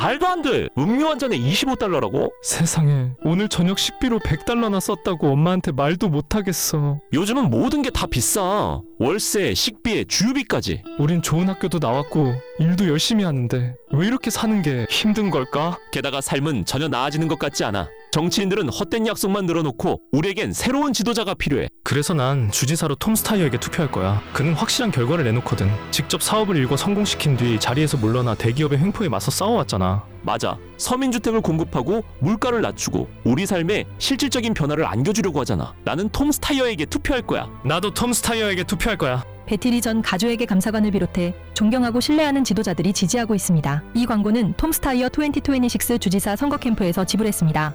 말도 안 돼. 음료 한 잔에 $25라고? 세상에, 오늘 저녁 식비로 $100나 썼다고 엄마한테 말도 못하겠어. 요즘은 모든 게 다 비싸. 월세, 식비에 주유비까지. 우린 좋은 학교도 나왔고 일도 열심히 하는데 왜 이렇게 사는 게 힘든 걸까? 게다가 삶은 전혀 나아지는 것 같지 않아. 정치인들은 헛된 약속만 늘어놓고 우리에겐 새로운 지도자가 필요해. 그래서 난 주지사로 톰 스타이어에게 투표할 거야. 그는 확실한 결과를 내놓거든. 직접 사업을 일궈 성공시킨 뒤 자리에서 물러나 대기업의 횡포에 맞서 싸워왔잖아. 맞아. 서민주택을 공급하고 물가를 낮추고 우리 삶에 실질적인 변화를 안겨주려고 하잖아. 나는 톰 스타이어에게 투표할 거야. 나도 톰 스타이어에게 투표할 거야. 배티리 전 가조에게 감사관을 비롯해 존경하고 신뢰하는 지도자들이 지지하고 있습니다. 이 광고는 톰 스타이어 2026 주지사 선거 캠프에서 지불했습니다.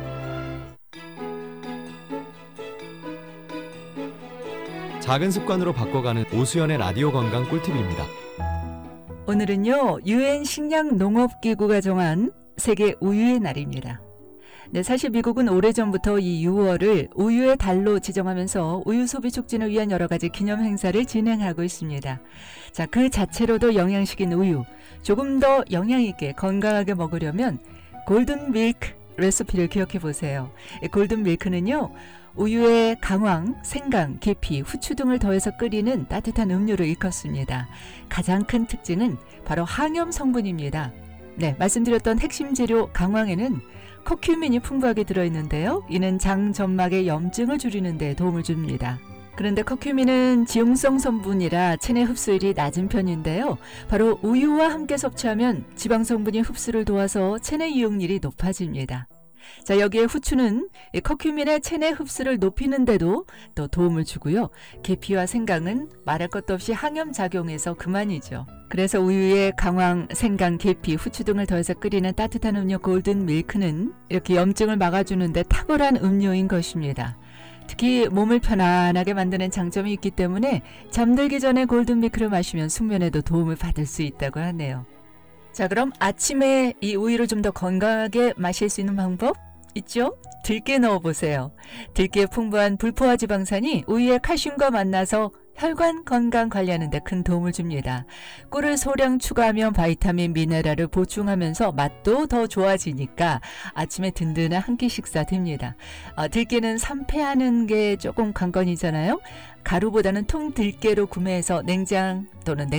작은 습관으로 바꿔가는 오수연의 라디오 건강 꿀팁입니다. 오늘은요, UN 식량농업기구가 정한 세계 우유의 날입니다. 네, 사실 미국은 오래전부터 이 6월을 우유의 달로 지정하면서 우유 소비 촉진을 위한 여러 가지 기념 행사를 진행하고 있습니다. 자, 그 자체로도 영양식인 우유, 조금 더 영양 있게 건강하게 먹으려면 골든 밀크 레시피를 기억해 보세요. 골든 밀크는요, 우유에 강황, 생강, 계피, 후추 등을 더해서 끓이는 따뜻한 음료로 일컫습니다. 가장 큰 특징은 바로 항염 성분입니다. 네, 말씀드렸던 핵심 재료 강황에는 커큐민이 풍부하게 들어있는데요. 이는 장 점막의 염증을 줄이는 데 도움을 줍니다. 그런데 커큐민은 지용성 성분이라 체내 흡수율이 낮은 편인데요. 바로 우유와 함께 섭취하면 지방 성분이 흡수를 도와서 체내 이용률이 높아집니다. 자, 여기에 후추는 커큐민의 체내 흡수를 높이는 데도 또 도움을 주고요. 계피와 생강은 말할 것도 없이 항염작용해서 그만이죠. 그래서 우유에 강황, 생강, 계피, 후추 등을 더해서 끓이는 따뜻한 음료 골든 밀크는 이렇게 염증을 막아주는 데 탁월한 음료인 것입니다. 특히 몸을 편안하게 만드는 장점이 있기 때문에 잠들기 전에 골든 밀크를 마시면 숙면에도 도움을 받을 수 있다고 하네요. 자, 그럼 아침에 이 우유를 좀 더 건강하게 마실 수 있는 방법 있죠? 들깨 넣어보세요. 들깨의 풍부한 불포화 지방산이 우유의 칼슘과 만나서 혈관 건강 관리하는 데 큰 도움을 줍니다. 꿀을 소량 추가하면 바이타민, 미네랄을 보충하면서 맛도 더 좋아지니까 아침에 든든한 한 끼 식사 됩니다. 들깨는 산패하는 게 조금 관건이잖아요. 가루보다는 통 들깨로 구매해서 냉장 또는